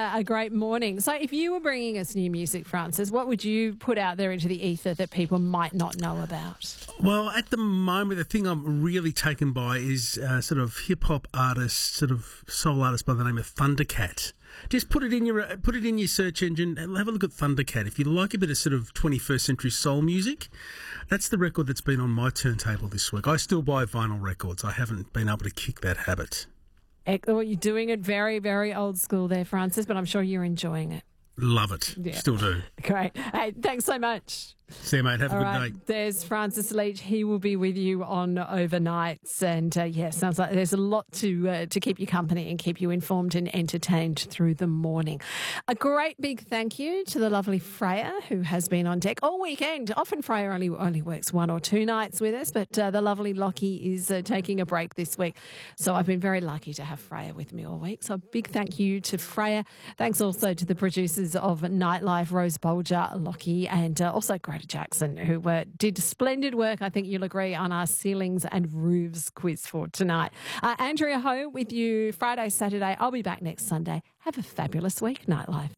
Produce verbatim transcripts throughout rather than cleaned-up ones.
a, a great morning. So if you were bringing us new music, Francis, what would you put out there into the ether that people might not know about? Well, at the moment, the thing I'm really taken by is uh, sort of hip-hop artist, sort of soul artist by the name of Thundercat. Just put it in your put it in your search engine and have a look at Thundercat. If you like a bit of sort of twenty-first century soul music, that's the record that's been on my turntable this week. I still buy vinyl records. I haven't been able to kick that habit. Well, you're doing it very, very old school there, Francis, but I'm sure you're enjoying it. Love it. Yeah. Still do. Great. Hey, thanks so much. See you, mate. Have a All good right, day. There's Francis Leach. He will be with you on overnights. And, uh, yeah, sounds like there's a lot to uh, to keep you company and keep you informed and entertained through the morning. A great big thank you to the lovely Freya, who has been on deck all weekend. Often Freya only, only works one or two nights with us, but uh, the lovely Lockie is uh, taking a break this week. So I've been very lucky to have Freya with me all week. So a big thank you to Freya. Thanks also to the producers of Nightlife, Rose Bolger, Lockie, and uh, also Greta Jackson, who uh, did splendid work, I think you'll agree, on our ceilings and roofs quiz for tonight. Uh, Andrea Ho with you Friday, Saturday. I'll be back next Sunday. Have a fabulous week, Nightlife.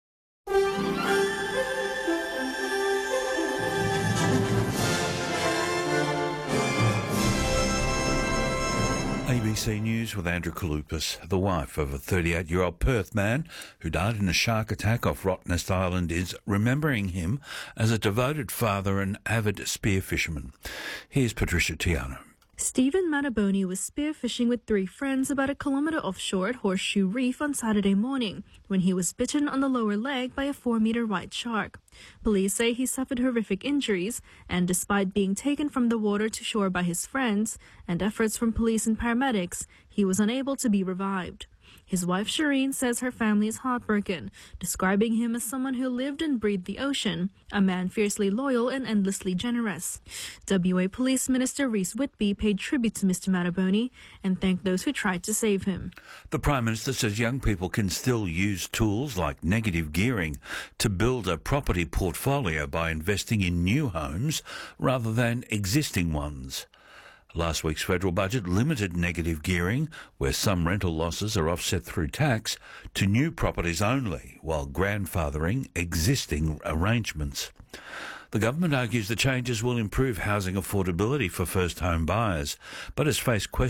A B C News with Andrew Kalupas. The wife of a thirty-eight-year-old Perth man who died in a shark attack off Rottnest Island is remembering him as a devoted father and avid spear fisherman. Here's Patricia Tiano. Stephen Mataboni was spearfishing with three friends about a kilometre offshore at Horseshoe Reef on Saturday morning when he was bitten on the lower leg by a four-metre white shark. Police say he suffered horrific injuries, and despite being taken from the water to shore by his friends and efforts from police and paramedics, he was unable to be revived. His wife Shireen says her family is heartbroken, describing him as someone who lived and breathed the ocean, a man fiercely loyal and endlessly generous. W A Police Minister Rhys Whitby paid tribute to Mister Mataboni and thanked those who tried to save him. The Prime Minister says young people can still use tools like negative gearing to build a property portfolio by investing in new homes rather than existing ones. Last week's federal budget limited negative gearing, where some rental losses are offset through tax, to new properties only, while grandfathering existing arrangements. The government argues the changes will improve housing affordability for first home buyers, but has faced questions